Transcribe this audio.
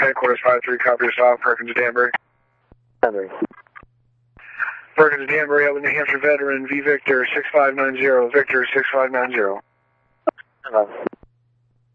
headquarters 5-3, copy yourself, Perkins Danbury. Danbury. Perkins Danbury, New Hampshire veteran, V Victor 6590, Victor 6590. Hello.